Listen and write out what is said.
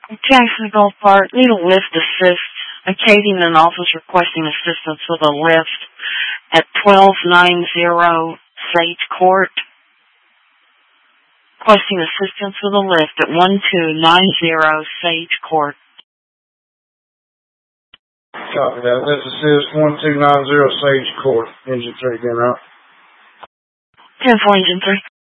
Jackson Golf Park, need a lift assist. Occasion an office requesting assistance with a lift at 1290 Sage Court. Requesting assistance with a lift at 1290 Sage Court. Copy that. Let's assist 1290 Sage Court. Engine 3 again, out. 10-4 Engine 3.